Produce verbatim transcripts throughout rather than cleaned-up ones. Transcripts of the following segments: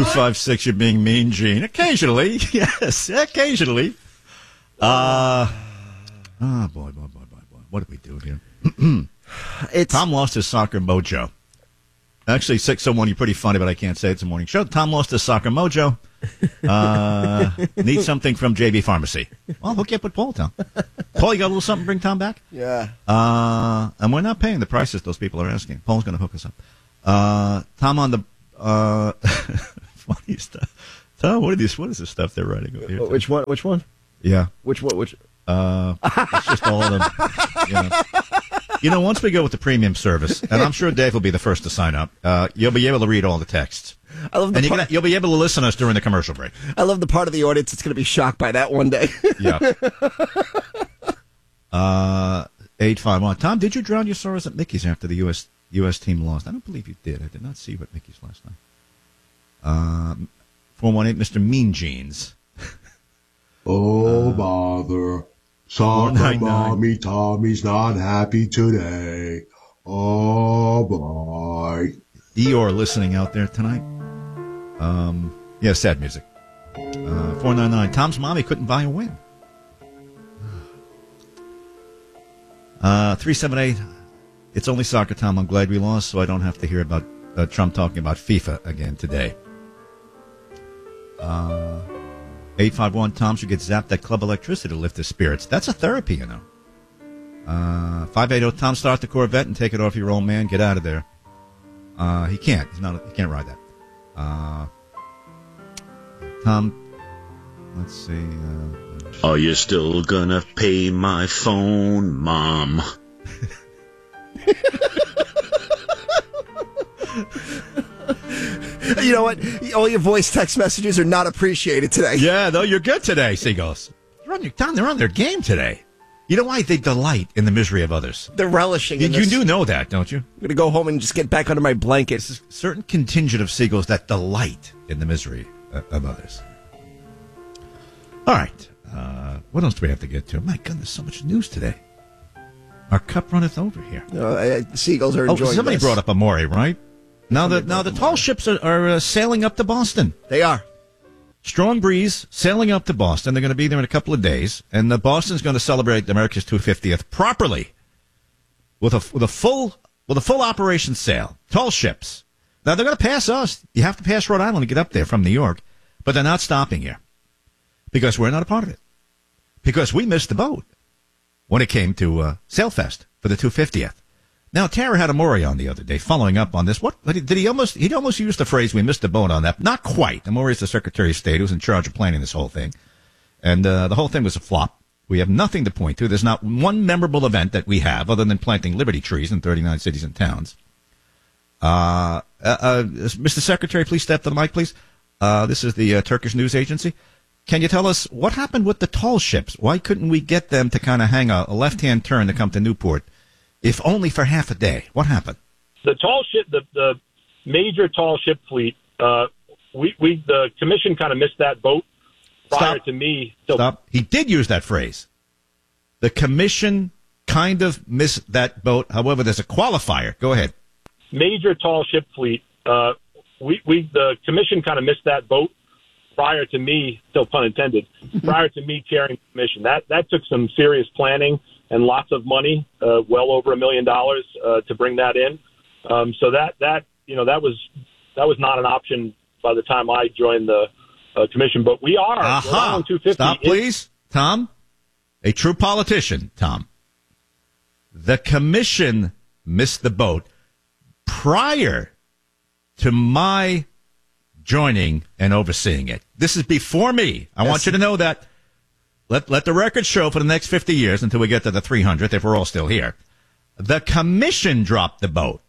five six, you're being mean, Gene. Occasionally, yes, occasionally. Uh, oh, boy, boy, boy, boy, boy. What did we do here? it's, Tom lost his soccer mojo. Actually, six oh one, you're pretty funny, but I can't say it's a morning show. Tom lost his soccer mojo. Uh, need something from J B Pharmacy. Well, hook you up with Paul, Tom. Paul, you got a little something to bring Tom back? Yeah. Uh, and we're not paying the prices those people are asking. Paul's going to hook us up. Uh, Tom on the, uh, funny stuff. Tom, what are these, what is this stuff they're writing over here? Which one? Which one? Yeah. Which one? Which? Uh, it's just all of them. You know. You know, once we go with the premium service, and I'm sure Dave will be the first to sign up, uh, you'll be able to read all the texts. I love the and part- gonna, you'll be able to listen to us during the commercial break. I love the part of the audience that's going to be shocked by that one day. Yeah. Uh, eight five one. Tom, did you drown your sorrows at Mickey's after the U S U S team lost? I don't believe you did. I did not see you at Mickey's last night. Uh, four one eight, Mister Mean Jeans. Oh, uh, bother. Soccer mommy Tommy's not happy today. Oh, boy. Eeyore listening out there tonight. Um, yeah, sad music. Uh, four nine nine. Tom's mommy couldn't buy a win. Uh, three seven eight. It's only soccer, Tom. I'm glad we lost, so I don't have to hear about uh, Trump talking about FIFA again today. Uh, eight five one. Tom should get zapped at club electricity to lift his spirits. That's a therapy, you know. Uh, five eighty. Tom, start the Corvette and take it off your old man. Get out of there. Uh, he can't. He's not. He can't ride that. Uh, Tom, let's see. Uh, Are you still gonna pay my phone, Mom? You know what? All your voice text messages are not appreciated today. Yeah, though, you're good today, Seagulls. You're on your, Tom, they're on their game today. You know why? They delight in the misery of others. They're relishing you, in you this. do know that, don't you? I'm going to go home and just get back under my blanket. There's a certain contingent of seagulls that delight in the misery uh, of others. All right. Uh, what else do we have to get to? My goodness, so much news today. Our cup runneth over here. Uh, uh, the seagulls are enjoying Oh, somebody this. brought up Amore, right? Now the, now the tall ships are, are uh, sailing up to Boston. They are. Strong breeze, sailing up to Boston. They're going to be there in a couple of days, and uh, Boston's going to celebrate America's two hundred fiftieth properly with a with a full with a full operation sail. Tall ships. Now they're going to pass us. You have to pass Rhode Island to get up there from New York, but they're not stopping here because we're not a part of it. Because we missed the boat when it came to uh, Sailfest for the two hundred fiftieth. Now, Tara had Amore on the other day, following up on this. What did he almost? He almost used the phrase "we missed the boat" on that. Not quite. Amore is the Secretary of State who's in charge of planning this whole thing, and uh, the whole thing was a flop. We have nothing to point to. There's not one memorable event that we have other than planting Liberty trees in thirty-nine cities and towns. Uh, uh, uh Mister Secretary, please step to the mic, please. Uh, this is the uh, Turkish news agency. Can you tell us what happened with the tall ships? Why couldn't we get them to kind of hang a, a left-hand turn to come to Newport? If only for half a day. What happened? The tall ship, the, the major tall ship fleet, uh, we, we, the commission kind of missed that boat prior Stop. to me. So Stop. He did use that phrase. The commission kind of missed that boat. However, there's a qualifier. Go ahead. Major tall ship fleet, uh, we, we, the commission kind of missed that boat prior to me, still pun intended, prior to me chairing the commission. That, that took some serious planning and lots of money, uh, well over a million dollars uh, to bring that in. Um, so that that you know that was that was not an option by the time I joined the uh, commission. But we are Aha. two fifty. Stop, please, Tom. A true politician, Tom. The commission missed the boat prior to my joining and overseeing it. This is before me. I Yes. want you to know that. Let let the record show for the next fifty years until we get to the three hundredth, if we're all still here. The commission dropped the boat.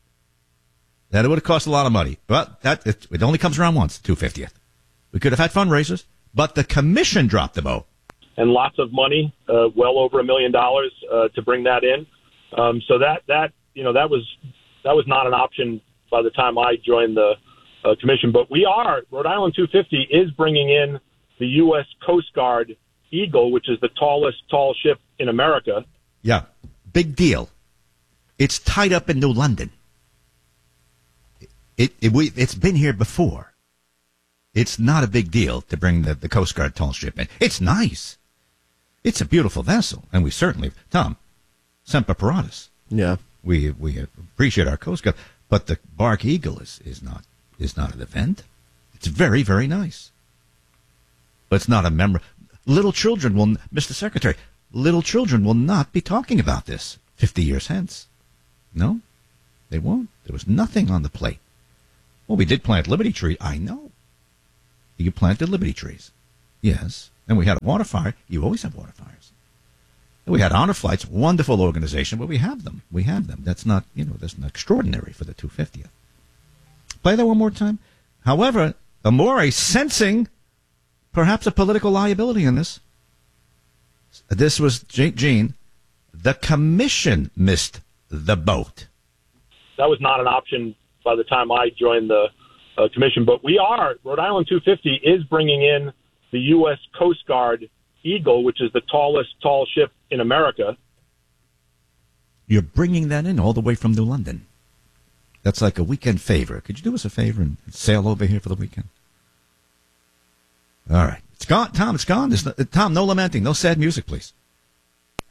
That would have cost a lot of money. But that it, it only comes around once, two hundred fiftieth. We could have had fundraisers, but the commission dropped the boat. And lots of money, uh, well over a million dollars uh, to bring that in. Um, so that that you know that was that was not an option by the time I joined the uh, commission. But we are Rhode Island two fifty is bringing in the U S Coast Guard Eagle, which is the tallest tall ship in America. Yeah, big deal. It's tied up in New London. It, it we, it's been here before. It's not a big deal to bring the, the Coast Guard tall ship in. It's nice. It's a beautiful vessel, and we certainly, Tom, Semper Paratus. Yeah. We we appreciate our Coast Guard, but the Bark Eagle is, is not is not an event. It's very, very nice. But it's not a member. Little children will, Mister Secretary, little children will not be talking about this fifty years hence. No, they won't. There was nothing on the plate. Well, we did plant Liberty Tree. I know. You planted Liberty trees. Yes. And we had a water fire. You always have water fires. And we had honor flights. Wonderful organization, but we have them. We have them. That's not, you know, that's not extraordinary for the two hundred fiftieth. Play that one more time. However, Amore sensing perhaps a political liability in this. This was Gene. The commission missed the boat. That was not an option by the time I joined the uh, commission. But we are, Rhode Island two fifty is bringing in the U S Coast Guard Eagle, which is the tallest tall ship in America. You're bringing that in all the way from New London. That's like a weekend favor. Could you do us a favor and sail over here for the weekend? All right. It's gone. Tom, it's gone. It's not, Tom, no lamenting. No sad music, please.